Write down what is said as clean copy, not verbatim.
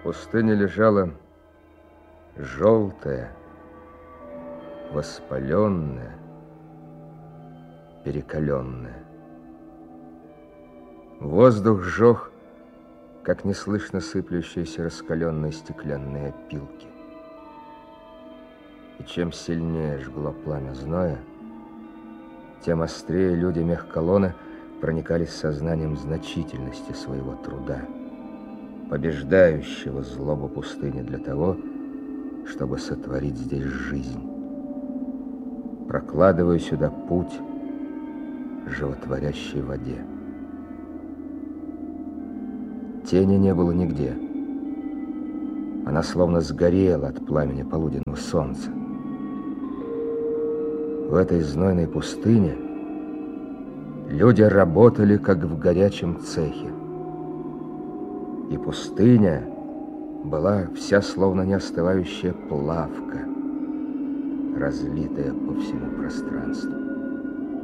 пустыне лежала желтая, воспаленная, перекаленная. Воздух сжег, как неслышно сыплющиеся раскаленные стеклянные опилки. И чем сильнее жгло пламя зноя, тем острее люди мехколонны проникались сознанием значительности своего труда, побеждающего злобу пустыни для того, чтобы сотворить здесь жизнь, прокладывая сюда путь животворящей воде. Тени не было нигде. Она словно сгорела от пламени полуденного солнца. В этой знойной пустыне люди работали, как в горячем цехе. И пустыня была вся словно неостывающая плавка, разлитая по всему пространству.